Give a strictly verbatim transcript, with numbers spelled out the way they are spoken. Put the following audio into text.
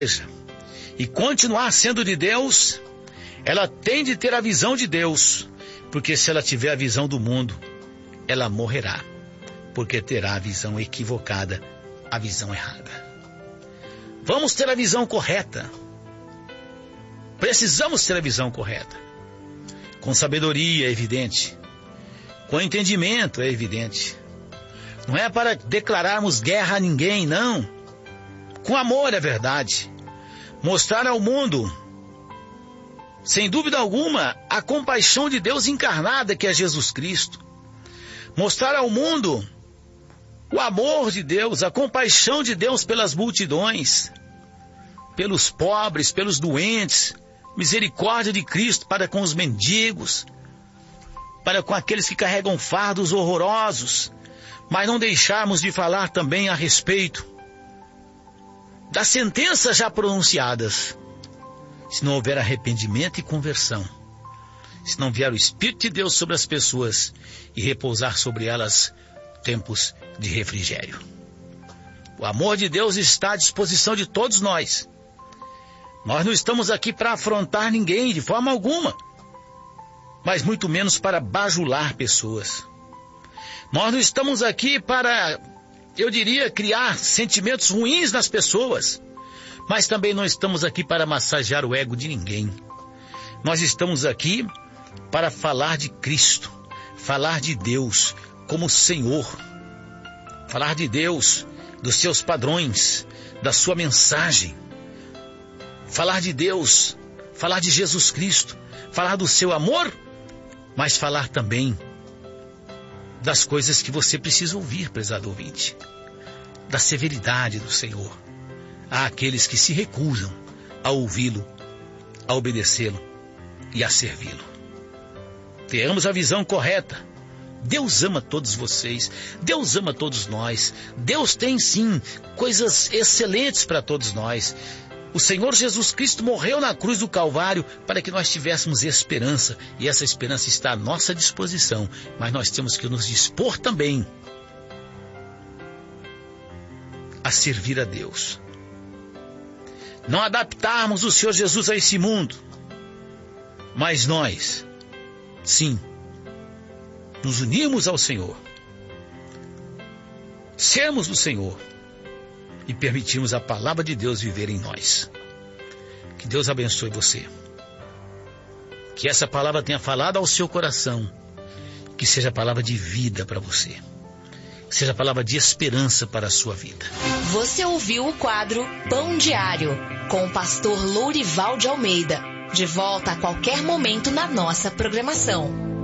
e continuar sendo de Deus, ela tem de ter a visão de Deus, porque se ela tiver a visão do mundo, ela morrerá, porque terá a visão equivocada, a visão errada. Vamos ter a visão correta. Precisamos ter a visão correta. Com sabedoria, é evidente. Com entendimento, é evidente. Não é para declararmos guerra a ninguém, não. Com amor, é verdade. Mostrar ao mundo, sem dúvida alguma, a compaixão de Deus encarnada, que é Jesus Cristo. Mostrar ao mundo o amor de Deus, a compaixão de Deus pelas multidões, pelos pobres, pelos doentes, misericórdia de Cristo para com os mendigos, para com aqueles que carregam fardos horrorosos, mas não deixarmos de falar também a respeito das sentenças já pronunciadas. Se não houver arrependimento e conversão, se não vier o Espírito de Deus sobre as pessoas e repousar sobre elas tempos de refrigério. O amor de Deus está à disposição de todos nós. Nós não estamos aqui para afrontar ninguém de forma alguma, mas muito menos para bajular pessoas. Nós não estamos aqui para, eu diria, criar sentimentos ruins nas pessoas, mas também não estamos aqui para massagear o ego de ninguém. Nós estamos aqui para falar de Cristo, falar de Deus como Senhor, falar de Deus, dos seus padrões, da sua mensagem, falar de Deus, falar de Jesus Cristo, falar do seu amor, mas falar também das coisas que você precisa ouvir, prezado ouvinte, da severidade do Senhor. Há aqueles que se recusam a ouvi-lo, a obedecê-lo e a servi-lo. Tenhamos a visão correta. Deus ama todos vocês, Deus ama todos nós, Deus tem sim coisas excelentes para todos nós. O Senhor Jesus Cristo morreu na cruz do Calvário para que nós tivéssemos esperança, e essa esperança está à nossa disposição, mas nós temos que nos dispor também a servir a Deus. Não adaptarmos o Senhor Jesus a esse mundo, mas nós, sim, nos unirmos ao Senhor, sermos do Senhor e permitirmos a palavra de Deus viver em nós. Que Deus abençoe você. Que essa palavra tenha falado ao seu coração. Que seja palavra de vida para você. Que seja palavra de esperança para a sua vida. Você ouviu o quadro Pão Diário, com o pastor Lourival de Almeida. De volta a qualquer momento na nossa programação.